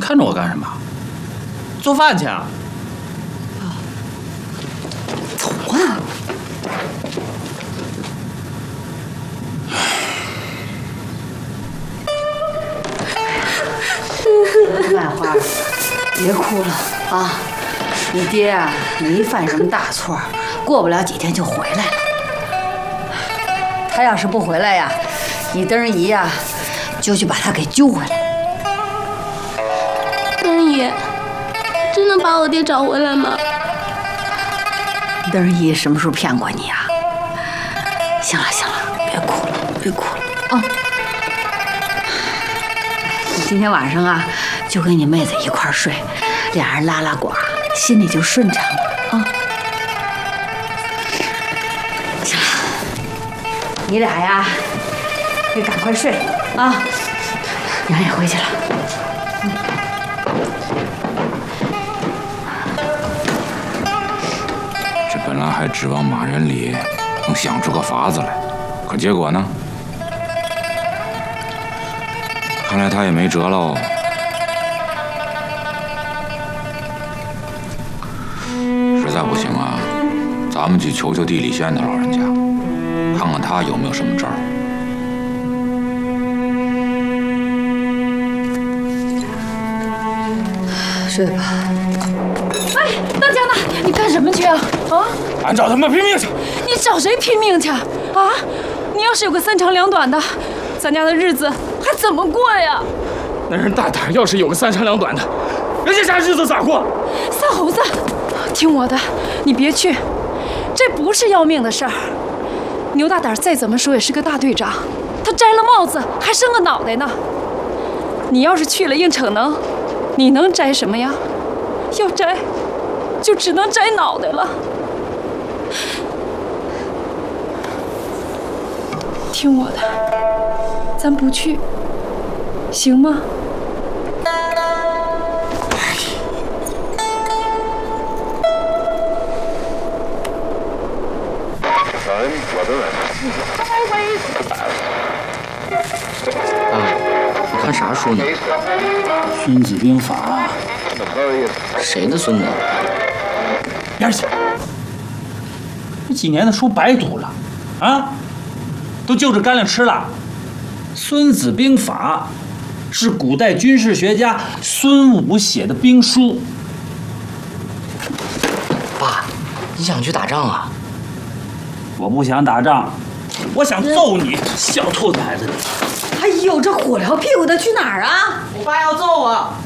看着我干什么？做饭去啊！ 走啊！ 万花，别哭了啊！你爹啊，没犯什么大错，过不了几天就回来了。他要是不回来呀，你灯姨呀，就去把他给揪回来。 灯姨，真能把我爹找回来吗？ 灯姨什么时候骗过你啊？行了行了，别哭了，别哭了啊！你今天晚上啊，就跟你妹子一块儿睡，俩人拉拉呱，心里就顺畅了啊。行了，你俩呀，得赶快睡啊，娘也回去了。 这本来还指望马仁礼能想出个法子来，可结果呢？看来他也没辙喽。实在不行啊，咱们去求求地理县的老人家，看看他有没有什么招。 睡吧。 哎，大江呢？你干什么去啊？啊！ 俺找他们拼命去。 你找谁拼命去？啊！你要是有个三长两短的，咱家的日子还怎么过呀？ 那人大胆，要是有个三长两短的，人家家日子咋过？ 三猴子，听我的，你别去，这不是要命的事儿。牛大胆再怎么说也是个大队长，他摘了帽子还生个脑袋呢。你要是去了应逞能，你能摘什么呀？要摘，就只能摘脑袋了。听我的，咱不去，行吗？ 啊，你看啥书呢？ 《孙子兵法》。 谁的孙子？ 边去！这几年的书白读了，啊，都就着干粮吃了。《孙子兵法》是古代军事学家孙武写的兵书。 爸，你想去打仗啊？ 我不想打仗，我想揍你，小兔崽子你！ 哎呦，这火燎屁股的去哪儿啊？ 我爸要揍我。